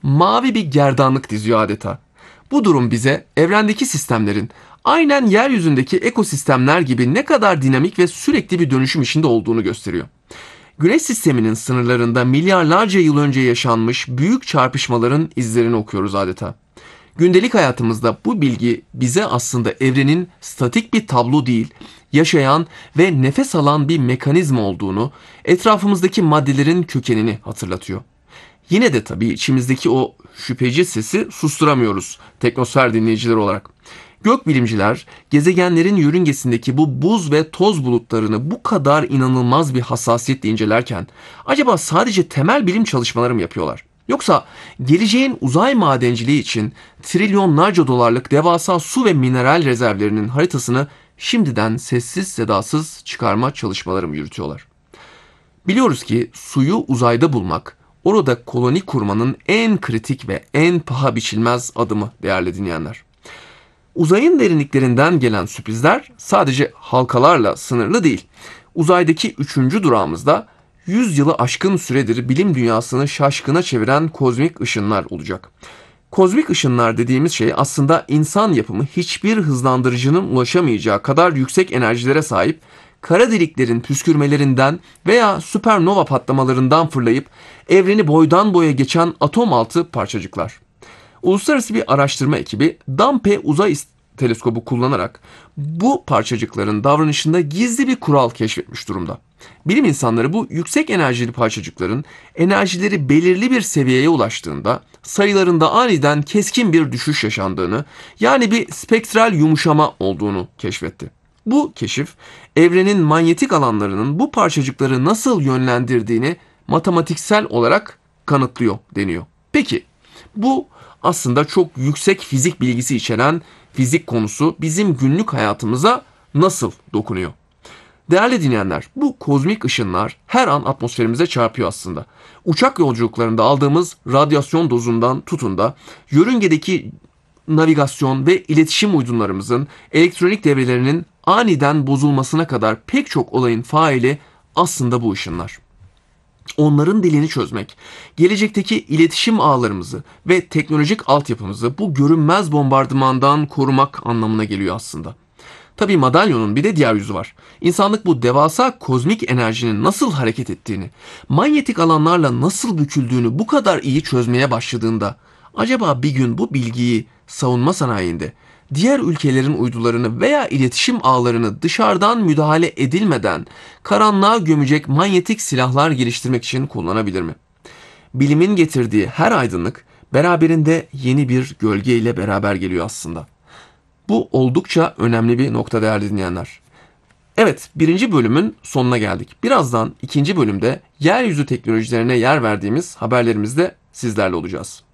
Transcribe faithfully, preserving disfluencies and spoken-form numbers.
mavi bir gerdanlık diziyor adeta. Bu durum bize evrendeki sistemlerin aynen yeryüzündeki ekosistemler gibi ne kadar dinamik ve sürekli bir dönüşüm içinde olduğunu gösteriyor. Güneş sisteminin sınırlarında milyarlarca yıl önce yaşanmış büyük çarpışmaların izlerini okuyoruz adeta. Gündelik hayatımızda bu bilgi bize aslında evrenin statik bir tablo değil, yaşayan ve nefes alan bir mekanizma olduğunu, etrafımızdaki maddelerin kökenini hatırlatıyor. Yine de tabii içimizdeki o şüpheci sesi susturamıyoruz teknosfer dinleyicileri olarak. Gökbilimciler gezegenlerin yörüngesindeki bu buz ve toz bulutlarını bu kadar inanılmaz bir hassasiyetle incelerken acaba sadece temel bilim çalışmaları mı yapıyorlar? Yoksa geleceğin uzay madenciliği için trilyonlarca dolarlık devasa su ve mineral rezervlerinin haritasını şimdiden sessiz sedasız çıkarma çalışmaları mı yürütüyorlar? Biliyoruz ki suyu uzayda bulmak, orada koloni kurmanın en kritik ve en paha biçilmez adımı değerli dinleyenler. Uzayın derinliklerinden gelen sürprizler sadece halkalarla sınırlı değil. Uzaydaki üçüncü durağımızda yüz yılı aşkın süredir bilim dünyasını şaşkına çeviren kozmik ışınlar olacak. Kozmik ışınlar dediğimiz şey aslında insan yapımı hiçbir hızlandırıcının ulaşamayacağı kadar yüksek enerjilere sahip kara deliklerin püskürmelerinden veya süpernova patlamalarından fırlayıp evreni boydan boya geçen atom altı parçacıklar. Uluslararası bir araştırma ekibi Dampe Uzay Teleskobu kullanarak bu parçacıkların davranışında gizli bir kural keşfetmiş durumda. Bilim insanları bu yüksek enerjili parçacıkların enerjileri belirli bir seviyeye ulaştığında sayılarında aniden keskin bir düşüş yaşandığını, yani bir spektral yumuşama olduğunu keşfetti. Bu keşif evrenin manyetik alanlarının bu parçacıkları nasıl yönlendirdiğini matematiksel olarak kanıtlıyor deniyor. Peki bu aslında çok yüksek fizik bilgisi içeren fizik konusu bizim günlük hayatımıza nasıl dokunuyor? Değerli dinleyenler, bu kozmik ışınlar her an atmosferimize çarpıyor aslında. Uçak yolculuklarında aldığımız radyasyon dozundan tutun da yörüngedeki navigasyon ve iletişim uydunlarımızın elektronik devrelerinin aniden bozulmasına kadar pek çok olayın faili aslında bu ışınlar. Onların dilini çözmek, gelecekteki iletişim ağlarımızı ve teknolojik altyapımızı bu görünmez bombardımandan korumak anlamına geliyor aslında. Tabii madalyonun bir de diğer yüzü var. İnsanlık bu devasa kozmik enerjinin nasıl hareket ettiğini, manyetik alanlarla nasıl büküldüğünü bu kadar iyi çözmeye başladığında, acaba bir gün bu bilgiyi savunma sanayinde, diğer ülkelerin uydularını veya iletişim ağlarını dışarıdan müdahale edilmeden karanlığa gömecek manyetik silahlar geliştirmek için kullanabilir mi? Bilimin getirdiği her aydınlık beraberinde yeni bir gölge ile beraber geliyor aslında. Bu oldukça önemli bir nokta değerli dinleyenler. Evet, birinci bölümün sonuna geldik. Birazdan ikinci bölümde yeryüzü teknolojilerine yer verdiğimiz haberlerimizde sizlerle olacağız.